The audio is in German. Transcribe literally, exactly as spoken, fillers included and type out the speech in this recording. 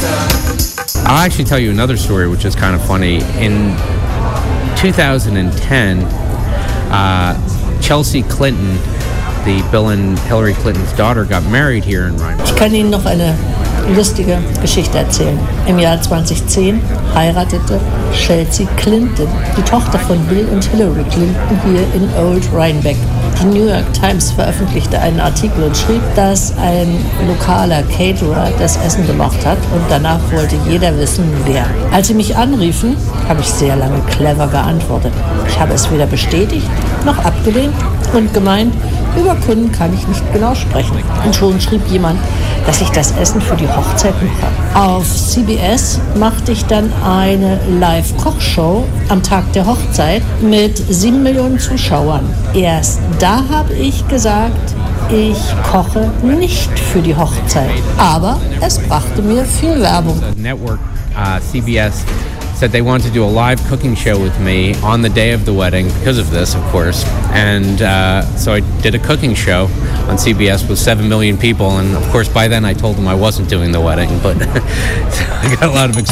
I'll actually tell you another story, which is kind of funny. In two thousand ten, uh, Chelsea Clinton, the Bill and Hillary Clinton's daughter, got married here in Rhinebeck. Ich kann Ihnen noch eine lustige Geschichte erzählen. Im Jahr zweitausendzehn heiratete Chelsea Clinton, die Tochter von Bill und Hillary Clinton, hier in Old Rhinebeck. Die New York Times veröffentlichte einen Artikel und schrieb, dass ein lokaler Caterer das Essen gemacht hat und danach wollte jeder wissen, wer. Als sie mich anriefen, habe ich sehr lange clever geantwortet. Ich habe es weder bestätigt noch abgelehnt und gemeint, über Kunden kann ich nicht genau sprechen. Und schon schrieb jemand, dass ich das Essen für die Hochzeit mache. Auf C B S machte ich dann eine Live-Kochshow am Tag der Hochzeit mit sieben Millionen Zuschauern. Erst da habe ich gesagt, ich koche nicht für die Hochzeit. Aber es brachte mir viel Werbung. The network, uh, C B S, said they wanted to do a live cooking show with me on the day of the wedding because of this, of course. And uh, so I did a cooking show on C B S with seven million people. And of course, by then I told them I wasn't doing the wedding, but I got a lot of excitement.